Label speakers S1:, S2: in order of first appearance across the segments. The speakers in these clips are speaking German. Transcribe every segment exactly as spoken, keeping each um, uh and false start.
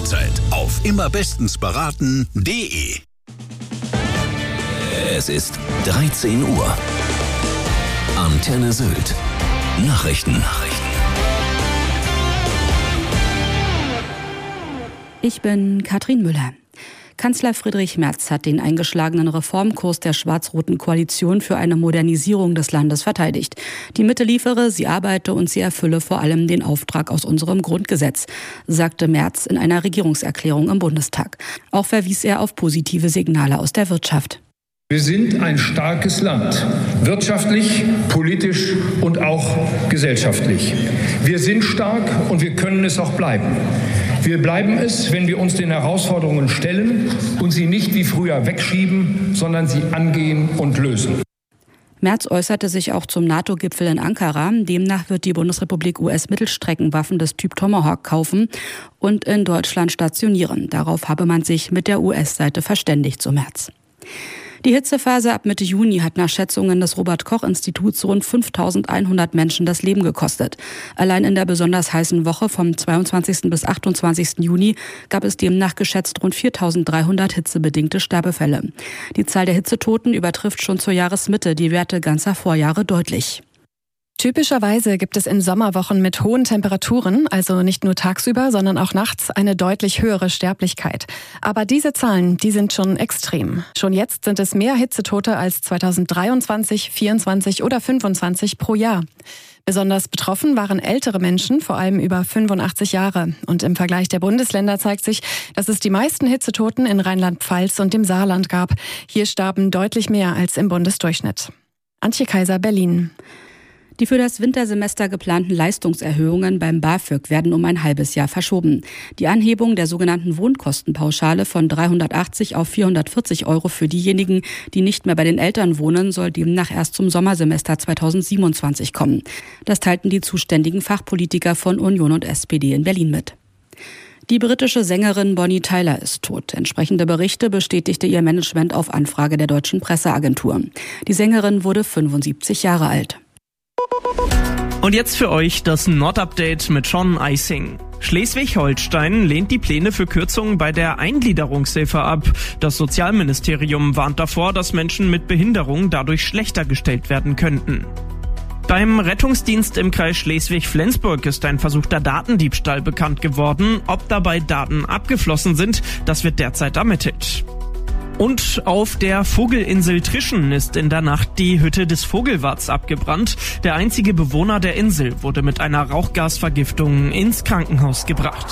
S1: Mahlzeit auf immerbestensberaten punkt de. Es ist dreizehn Uhr. Antenne Sylt. Nachrichten. Nachrichten.
S2: Ich bin Katrin Müller. Kanzler Friedrich Merz hat den eingeschlagenen Reformkurs der schwarz-roten Koalition für eine Modernisierung des Landes verteidigt. Die Mitte liefere, sie arbeite und sie erfülle vor allem den Auftrag aus unserem Grundgesetz, sagte Merz in einer Regierungserklärung im Bundestag. Auch verwies er auf positive Signale aus der Wirtschaft.
S3: Wir sind ein starkes Land, wirtschaftlich, politisch und auch gesellschaftlich. Wir sind stark und wir können es auch bleiben. Wir bleiben es, wenn wir uns den Herausforderungen stellen und sie nicht wie früher wegschieben, sondern sie angehen und lösen.
S2: Merz äußerte sich auch zum NATO-Gipfel in Ankara. Demnach wird die Bundesrepublik U S-Mittelstreckenwaffen des Typ Tomahawk kaufen und in Deutschland stationieren. Darauf habe man sich mit der U S-Seite verständigt, so Merz. Die Hitzephase ab Mitte Juni hat nach Schätzungen des Robert-Koch-Instituts rund fünftausendeinhundert Menschen das Leben gekostet. Allein in der besonders heißen Woche vom zweiundzwanzigsten bis achtundzwanzigsten Juni gab es demnach geschätzt rund viertausenddreihundert hitzebedingte Sterbefälle. Die Zahl der Hitzetoten übertrifft schon zur Jahresmitte die Werte ganzer Vorjahre deutlich.
S4: Typischerweise gibt es in Sommerwochen mit hohen Temperaturen, also nicht nur tagsüber, sondern auch nachts, eine deutlich höhere Sterblichkeit. Aber diese Zahlen, die sind schon extrem. Schon jetzt sind es mehr Hitzetote als zweitausenddreiundzwanzig, vierundzwanzig oder fünfundzwanzig pro Jahr. Besonders betroffen waren ältere Menschen, vor allem über fünfundachtzig Jahre. Und im Vergleich der Bundesländer zeigt sich, dass es die meisten Hitzetoten in Rheinland-Pfalz und dem Saarland gab. Hier starben deutlich mehr als im Bundesdurchschnitt. Antje Kaiser, Berlin.
S2: Die für das Wintersemester geplanten Leistungserhöhungen beim BAföG werden um ein halbes Jahr verschoben. Die Anhebung der sogenannten Wohnkostenpauschale von dreihundertachtzig auf vierhundertvierzig Euro für diejenigen, die nicht mehr bei den Eltern wohnen, soll demnach erst zum Sommersemester zweitausendsiebenundzwanzig kommen. Das teilten die zuständigen Fachpolitiker von Union und S P D in Berlin mit. Die britische Sängerin Bonnie Tyler ist tot. Entsprechende Berichte bestätigte ihr Management auf Anfrage der deutschen Presseagentur. Die Sängerin wurde fünfundsiebzig Jahre alt.
S5: Und jetzt für euch das Nord-Update mit Sean Eising. Schleswig-Holstein lehnt die Pläne für Kürzungen bei der Eingliederungshilfe ab. Das Sozialministerium warnt davor, dass Menschen mit Behinderung dadurch schlechter gestellt werden könnten. Beim Rettungsdienst im Kreis Schleswig-Flensburg ist ein versuchter Datendiebstahl bekannt geworden. Ob dabei Daten abgeflossen sind, das wird derzeit ermittelt. Und auf der Vogelinsel Trischen ist in der Nacht die Hütte des Vogelwarts abgebrannt. Der einzige Bewohner der Insel wurde mit einer Rauchgasvergiftung ins Krankenhaus gebracht.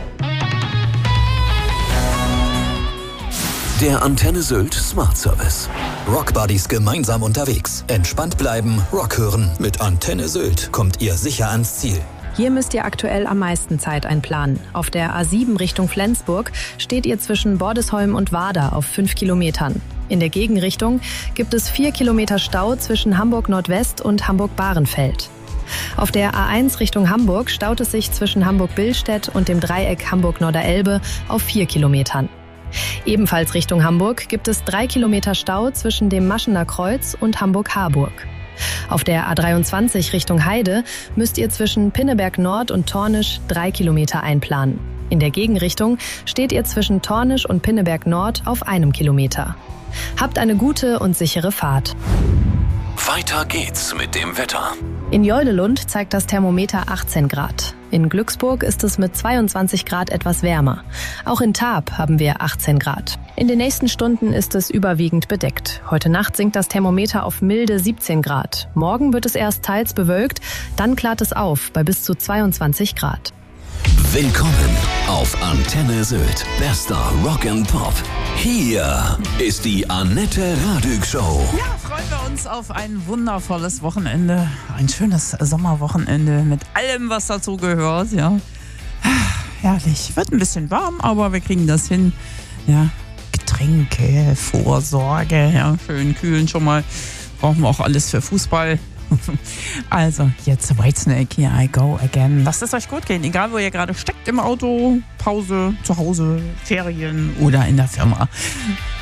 S1: Der Antenne Sylt Smart Service. Rockbuddies gemeinsam unterwegs. Entspannt bleiben, Rock hören. Mit Antenne Sylt kommt ihr sicher ans Ziel.
S6: Hier müsst ihr aktuell am meisten Zeit einplanen. Auf der A sieben Richtung Flensburg steht ihr zwischen Bordesholm und Warda auf fünf Kilometern. In der Gegenrichtung gibt es vier Kilometer Stau zwischen Hamburg Nordwest und Hamburg-Bahrenfeld. Auf der A eins Richtung Hamburg staut es sich zwischen Hamburg-Billstedt und dem Dreieck Hamburg-Norderelbe auf vier Kilometern. Ebenfalls Richtung Hamburg gibt es drei Kilometer Stau zwischen dem Maschener Kreuz und Hamburg-Harburg. Auf der A dreiundzwanzig Richtung Heide müsst ihr zwischen Pinneberg Nord und Tornisch drei Kilometer einplanen. In der Gegenrichtung steht ihr zwischen Tornisch und Pinneberg Nord auf einem Kilometer. Habt eine gute und sichere Fahrt.
S1: Weiter geht's mit dem Wetter.
S6: In Joldelund zeigt das Thermometer achtzehn Grad. In Glücksburg ist es mit zweiundzwanzig Grad etwas wärmer. Auch in Taab haben wir achtzehn Grad. In den nächsten Stunden ist es überwiegend bedeckt. Heute Nacht sinkt das Thermometer auf milde siebzehn Grad. Morgen wird es erst teils bewölkt, dann klart es auf bei bis zu zweiundzwanzig Grad.
S1: Willkommen auf Antenne Sylt. Bester Rock and Pop. Hier ist die Annette Radück Show.
S7: Ja, freuen wir uns auf ein wundervolles Wochenende. Ein schönes Sommerwochenende mit allem, was dazu gehört. Ja, herrlich. Wird ein bisschen warm, aber wir kriegen das hin. Ja, Getränke, Vorsorge, ja, schön kühlen schon mal. Brauchen wir auch alles für Fußball. Also, jetzt Whitesnake, here I go again. Lasst es euch gut gehen, egal wo ihr gerade steckt, im Auto, Pause, zu Hause, Ferien oder in der Firma.